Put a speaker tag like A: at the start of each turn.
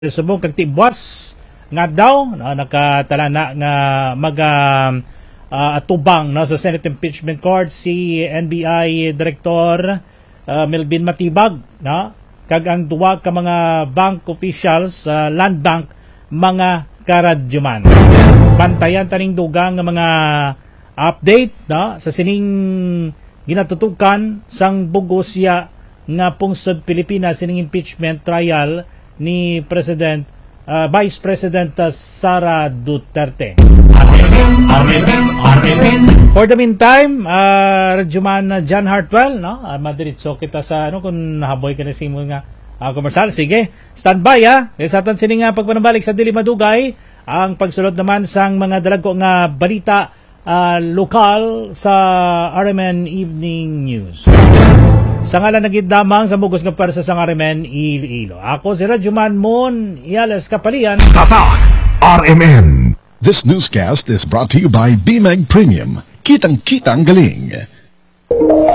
A: Subong kag tibwas nga daw nakatala na nga atubang sa Senate impeachment court si NBI Director Melvin Matibag kag ang duwa ka mga bank officials sa Land Bank mga karadyuman. Bantayan taning dugang nga mga update sa sining ginatutukan sang bugosya nga pungsod Pilipinas sining impeachment trial ni Vice President Sara Duterte. For the meantime, Radyoman John Hartwell, madiritso kita sa kung nahaboy ka na sa mga komersal. Sige, standby sa atin sining pagpanabalik sa Dili Madugay ang pagsulod naman sang mga dalago nga balita lokal sa RMN Evening News. Sa ngalan nagidamang sa mugos nga para sa RMN Iloilo. Ako si Radyoman Mon Iales Kapalian.
B: Tatak RMN. This newscast is brought to you by BMEG Premium. Kitang-kitang galing.